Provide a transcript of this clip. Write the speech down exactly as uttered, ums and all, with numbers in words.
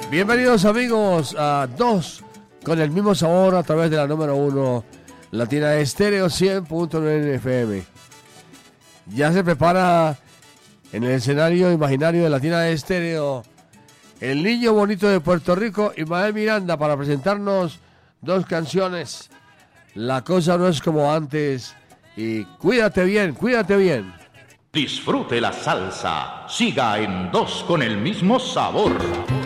Bienvenidos amigos a Dos con el mismo sabor a través de la número uno Latina Estéreo cien punto nueve F M. Ya se prepara en el escenario imaginario de Latina Estéreo el niño bonito de Puerto Rico, Ismael Miranda, para presentarnos dos canciones. La cosa no es como antes y Cuídate bien, cuídate bien. Disfrute la salsa, siga en Dos con el mismo sabor.